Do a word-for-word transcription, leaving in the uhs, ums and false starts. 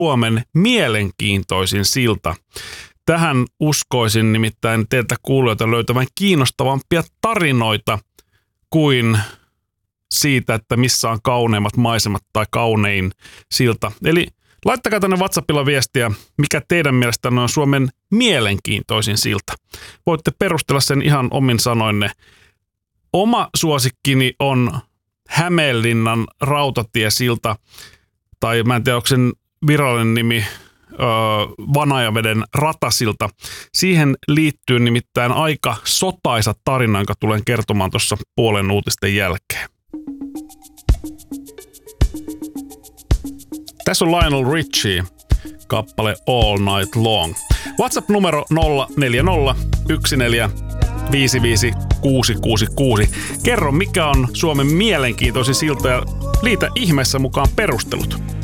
Suomen mielenkiintoisin silta? Tähän uskoisin nimittäin teiltä kuulijoilta löytävän kiinnostavampia tarinoita kuin siitä, että missä on kauneimmat maisemat tai kaunein silta. Eli laittakaa tänne WhatsAppilla viestiä, mikä teidän mielestänne on Suomen mielenkiintoisin silta. Voitte perustella sen ihan omin sanoinne. Oma suosikkini on Hämeenlinnan rautatiesilta, tai mä en tiedä, onko sen virallinen nimi öö, Vanajaveden ratasilta. Siihen liittyy nimittäin aika sotaisa tarina, jonka tulen kertomaan tuossa puolen uutisten jälkeen. Tässä on Lionel Richie, kappale All Night Long. WhatsApp-numero nolla neljä nolla yksi neljä viisi viisi kuusi kuusi kuusi. Kerro, mikä on Suomen mielenkiintoisin silta ja liitä ihmeessä mukaan perustelut.